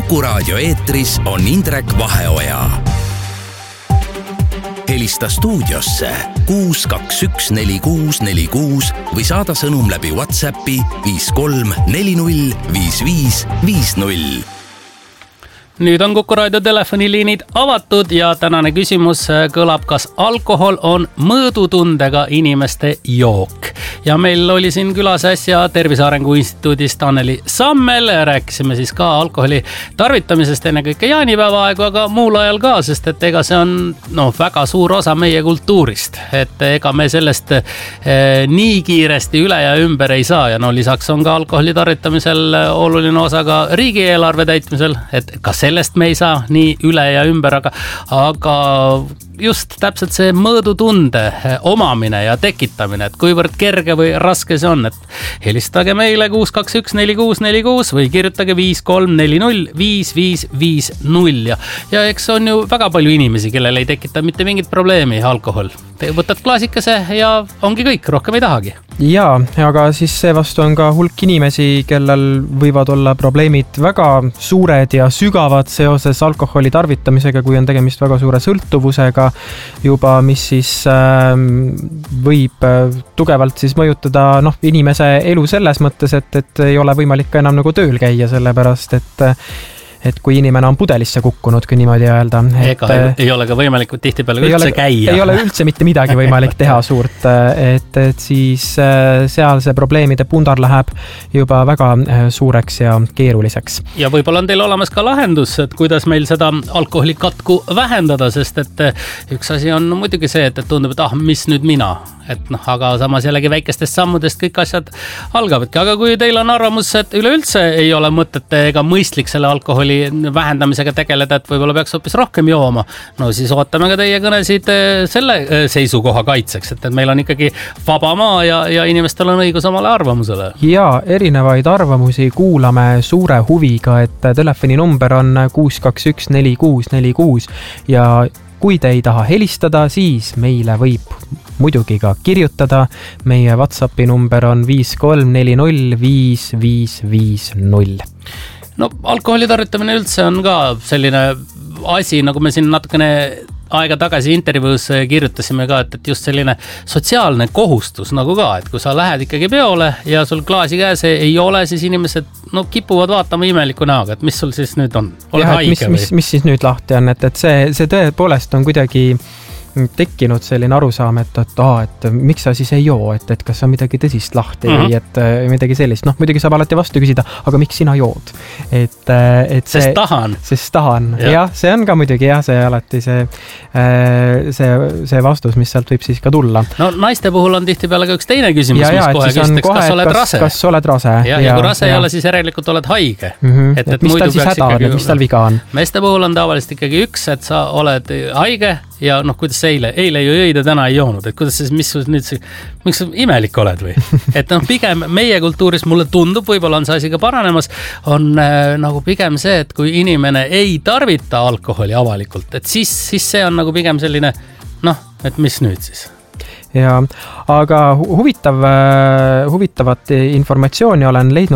Kuku Raadio eetris on Indrek Vaheoja. Helista stuudiosse 6214646 või saada sõnum läbi WhatsAppi 53405550. Nüüd on Kuku Raadio telefoniliinid avatud ja tänane küsimus kõlab, kas alkohol on mõõdutundega inimeste jook. Ja meil oli siin külas äsja Tervise Arengu Instituudist Anneli Sammel. Rääkisime siis ka alkoholi tarvitamisest ennekõike jaanipäeva aegu, aga muul ajal ka, sest et ega see on väga suur osa meie kultuurist. Et ega me sellest nii kiiresti üle ja ümber ei saa ja lisaks on ka alkoholi tarvitamisel oluline osa ka riigieelarve täitmisel, et ka sellest me ei saa nii üle ja ümber, aga just täpselt see mõõdutunde omamine ja tekitamine, et kuivõrd kerge või raske see on, et helistage meile 6214646 või kirjutage 53405550 ja eks on ju väga palju inimesi, kellel ei tekita mitte mingit probleemi alkohol. Te võtad klaasikese ja ongi kõik, rohkem ei tahagi. Jaa, aga siis seevastu on ka hulk inimesi, kellel võivad olla probleemid väga suured ja sügavad seoses alkoholi tarvitamisega, kui on tegemist väga suure sõltuvusega juba, mis siis võib tugevalt siis mõjutada inimese elu selles mõttes, et ei ole võimalik ka enam nagu tööl käia, sellepärast et kui inimene on pudelisse kukkunud, kui niimoodi öelda. Ega ei ole ka võimalik tihtipeale üldse käia. Ei ole üldse mitte midagi võimalik teha suurt, et siis seal see probleemide pundar läheb juba väga suureks ja keeruliseks. Ja võib-olla on teil olemas ka lahendus, et kuidas meil seda alkoholikatku vähendada, sest et üks asi on muidugi see, et tundub, et mis nüüd mina, aga samas jällegi väikestest sammudest kõik asjad algavadki. Aga kui teil on arvamus, et üleüldse ei ole mõtet ega mõistlik selle alkoholi vähendamisega tegeleda, et võib-olla peaks hoopis rohkem jooma, siis ootame ka teie kõnesid selle seisukoha kaitseks, et meil on ikkagi vaba maa ja inimestel on õigus omale arvamusele. Ja erinevaid arvamusi kuulame suure huviga, et telefoninumber on 6214646 ja kui te ei taha helistada, siis meile võib muidugi ka kirjutada. Meie WhatsAppi number on 53405550. Alkoholi tarvitamine üldse on ka selline asi, nagu me siin natukene aega tagasi intervjuus kirjutasime ka, et just selline sotsiaalne kohustus nagu ka, et kui sa lähed ikkagi peole ja sul klaasi käes ei ole, siis inimesed kipuvad vaatama imeliku näoga, et mis sul siis nüüd on? Oled haige või? Mis siis nüüd lahti on, et see tõepoolest on kuidagi tekkinud selline arusaam, et miks sa siis ei joo, et kas on midagi tõsist lahti või et midagi sellist. Muidugi saab alati vastu küsida, aga miks sina jood? Sest tahan. Sest tahan. Jah, see on ka muidugi see alati see vastus, mis sealt võib siis ka tulla. Naiste puhul on tihtipeale ka üks teine küsimus, mis kohe küsitakse, kas oled rase? Kas oled rase? Ja kui rase ei ole, siis järelikult oled haige. Mis tal siis häda on, mis tal viga on? Meeste puhul on tavaliselt ikkagi üks, et sa oled haige ja kuidas eile ju jõid ja täna ei joonud, et kuidas siis, miks sa imelik oled või? Et pigem meie kultuuris mulle tundub, võib-olla on see asi ka paranemas, on nagu pigem see, et kui inimene ei tarvita alkoholi avalikult, et siis see on nagu pigem selline, et mis nüüd siis? Ja, aga huvitavat informatsiooni olen leidnud